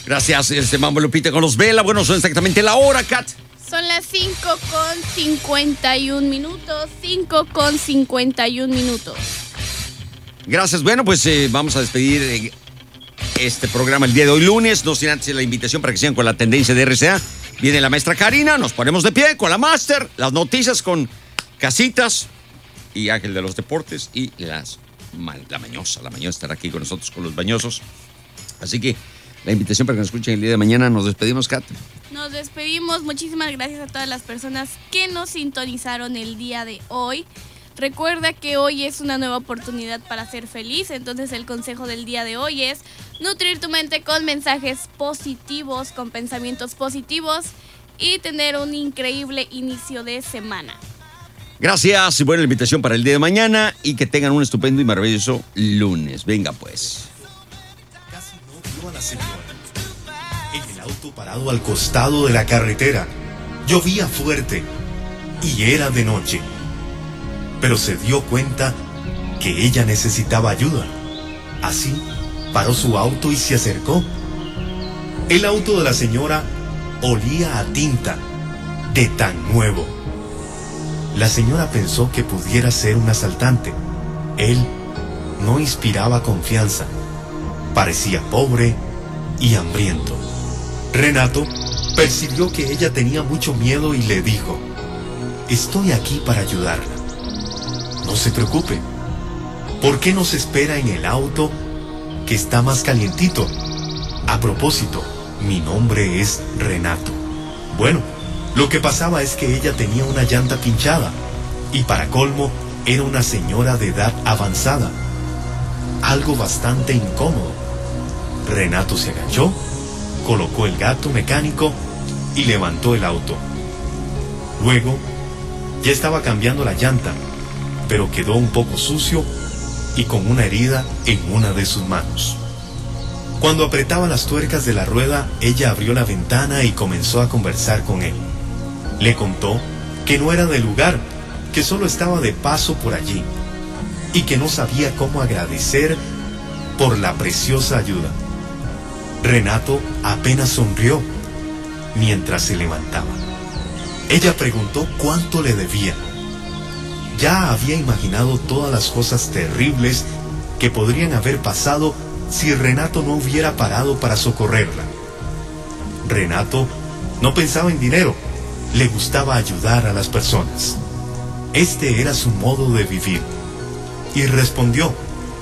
Gracias, Mambo Lupita con los Vela. Bueno, son exactamente la hora, Kat. Son las 5:51 minutos. 5:51 minutos. Gracias. Bueno, pues vamos a despedir este programa el día de hoy, lunes. No sin antes la invitación para que sigan con la tendencia de RCA. Viene la maestra Karina, nos ponemos de pie con la máster, las noticias con Casitas y Ángel de los Deportes y la Mañosa. La Mañosa estará aquí con nosotros, con los bañosos. Así que la invitación para que nos escuchen el día de mañana. Nos despedimos, Kat. Nos despedimos. Muchísimas gracias a todas las personas que nos sintonizaron el día de hoy. Recuerda que hoy es una nueva oportunidad para ser feliz. Entonces el consejo del día de hoy es nutrir tu mente con mensajes positivos, con pensamientos positivos y tener un increíble inicio de semana. Gracias y buena invitación para el día de mañana y que tengan un estupendo y maravilloso lunes. Venga pues. Casi no vio a la señora. En el auto parado al costado de la carretera. Llovía fuerte y era de noche. Pero se dio cuenta que ella necesitaba ayuda. Así, paró su auto y se acercó. El auto de la señora olía a tinta, de tan nuevo. La señora pensó que pudiera ser un asaltante. Él no inspiraba confianza. Parecía pobre y hambriento. Renato percibió que ella tenía mucho miedo y le dijo: estoy aquí para ayudarla. No se preocupe. ¿Por qué no se espera en el auto que está más calientito? A propósito, mi nombre es Renato. Bueno, lo que pasaba es que ella tenía una llanta pinchada y para colmo era una señora de edad avanzada. Algo bastante incómodo. Renato se agachó, colocó el gato mecánico y levantó el auto. Luego, ya estaba cambiando la llanta, pero quedó un poco sucio y con una herida en una de sus manos. Cuando apretaba las tuercas de la rueda, ella abrió la ventana y comenzó a conversar con él. Le contó que no era del lugar, que solo estaba de paso por allí y que no sabía cómo agradecer por la preciosa ayuda. Renato apenas sonrió mientras se levantaba. Ella preguntó cuánto le debía. Ya había imaginado todas las cosas terribles que podrían haber pasado si Renato no hubiera parado para socorrerla. Renato no pensaba en dinero, le gustaba ayudar a las personas. Este era su modo de vivir. Y respondió: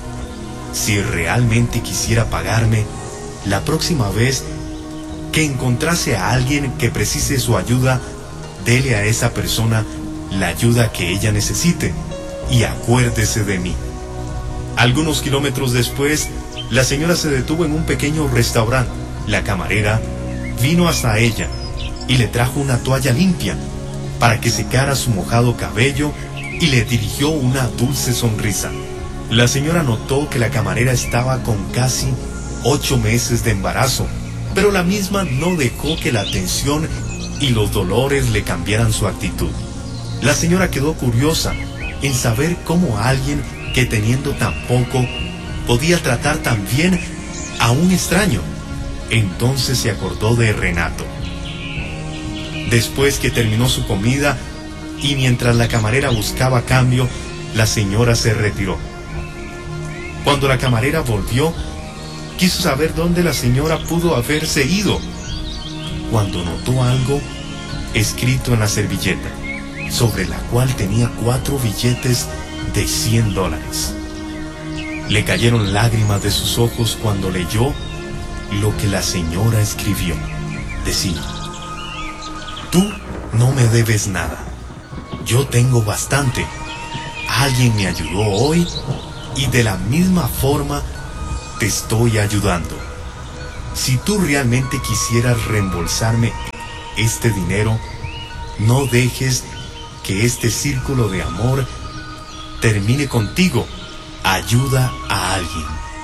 si realmente quisiera pagarme, la próxima vez que encontrase a alguien que precise su ayuda, dele a esa persona la ayuda que ella necesite y acuérdese de mí. Algunos kilómetros después, la señora se detuvo en un pequeño restaurante. La camarera vino hasta ella y le trajo una toalla limpia para que secara su mojado cabello y le dirigió una dulce sonrisa. La señora notó que la camarera estaba con casi 8 meses de embarazo, pero la misma no dejó que la tensión y los dolores le cambiaran su actitud. La señora quedó curiosa en saber cómo alguien que teniendo tan poco podía tratar tan bien a un extraño. Entonces se acordó de Renato. Después que terminó su comida y mientras la camarera buscaba cambio, la señora se retiró. Cuando la camarera volvió, quiso saber dónde la señora pudo haberse ido, cuando notó algo escrito en la servilleta, sobre la cual tenía 4 billetes de $100. Le cayeron lágrimas de sus ojos cuando leyó lo que la señora escribió. Decía: tú no me debes nada. Yo tengo bastante. Alguien me ayudó hoy y de la misma forma te estoy ayudando. Si tú realmente quisieras reembolsarme este dinero, no dejes que este círculo de amor termine contigo. Ayuda a alguien.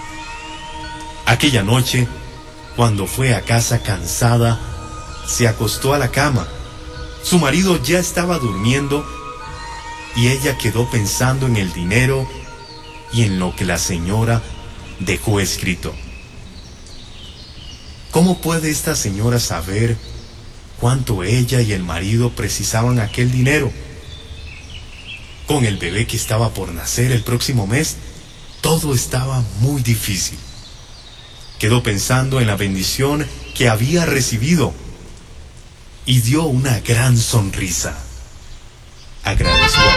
Aquella noche, cuando fue a casa cansada, se acostó a la cama. Su marido ya estaba durmiendo y ella quedó pensando en el dinero y en lo que la señora dejó escrito. ¿Cómo ¿Cómo puede esta señora saber cuánto ella y el marido precisaban aquel dinero? Con el bebé que estaba por nacer el próximo mes, todo estaba muy difícil. Quedó pensando en la bendición que había recibido y dio una gran sonrisa. Agradeció a